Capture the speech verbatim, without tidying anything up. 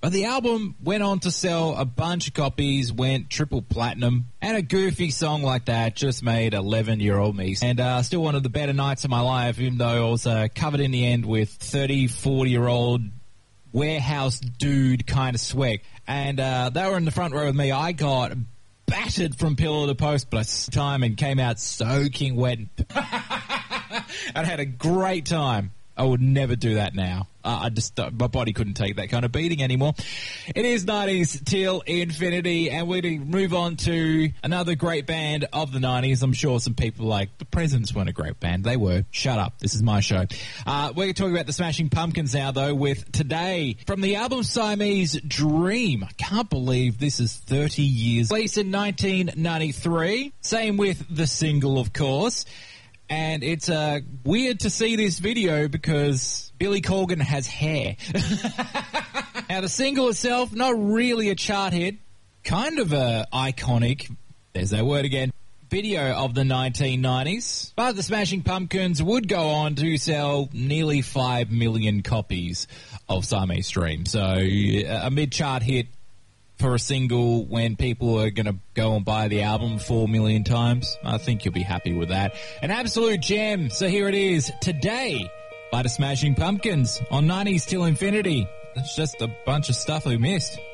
But the album went on to sell a bunch of copies, went triple platinum, and a goofy song like that just made eleven-year-old me. And uh, still one of the better nights of my life, even though I was uh, covered in the end with thirty, forty-year-old warehouse dude kind of sweat. And uh, they were in the front row with me. I got battered from pillar to post, but time and came out soaking wet. And had a great time. I would never do that now. Uh, I just, uh, my body couldn't take that kind of beating anymore. It is nineties till infinity, and we're going to move on to another great band of the nineties. I'm sure some people like, the Presidents weren't a great band. They were. Shut up. This is my show. Uh, we're going to talk about the Smashing Pumpkins now, though, with Today. From the album Siamese Dream. I can't believe this is thirty years. Released in nineteen ninety-three. Same with the single, of course. And it's uh, weird to see this video because Billy Corgan has hair. Now, the single itself, not really a chart hit. Kind of a iconic, there's that word again, video of the nineteen nineties. But the Smashing Pumpkins would go on to sell nearly five million copies of Siamese Dream. So a mid-chart hit for a single when people are going to go and buy the album four million times. I think you'll be happy with that. An absolute gem. So here it is, Today by the Smashing Pumpkins on nineties till infinity. It's just a bunch of stuff we missed.